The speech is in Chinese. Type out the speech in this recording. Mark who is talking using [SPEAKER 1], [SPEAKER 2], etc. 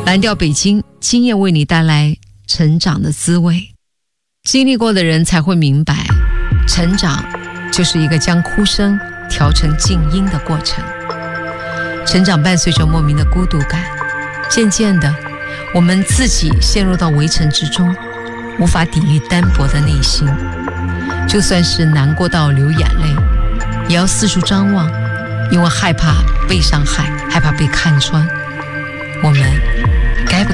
[SPEAKER 1] 蓝调北京，今夜为你带来成长的滋味。经历过的人才会明白，成长就是一个将哭声调成静音的过程。成长伴随着莫名的孤独感，渐渐的，我们自己陷入到围城之中，无法抵御单薄的内心。就算是难过到流眼泪，也要四处张望，因为害怕被伤害，害怕被看穿。我们